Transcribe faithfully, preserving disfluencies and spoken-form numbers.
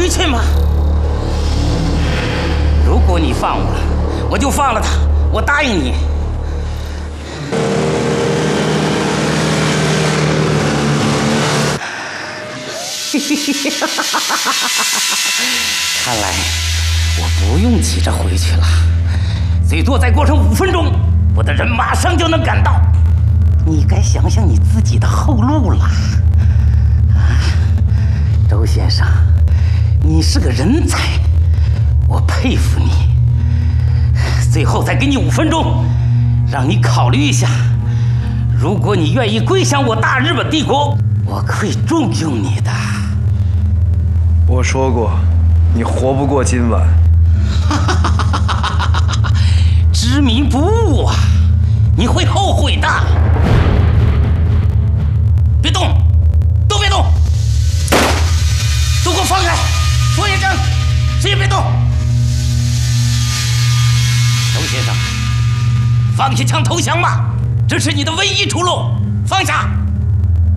回去吗？如果你放我，我就放了他，我答应你。看来我不用急着回去了，最多再过上五分钟，我的人马上就能赶到。你该想想你自己的后路了。周先生，你是个人才，我佩服你。最后再给你五分钟，让你考虑一下。如果你愿意归降我大日本帝国，我会重用你的。 我说过，你活不过今晚。 知民不悟啊，你会后悔的。别动，都别动，都给我放开！左野正，谁也别动。周先生，放下枪投降吧，这是你的唯一出路。放下。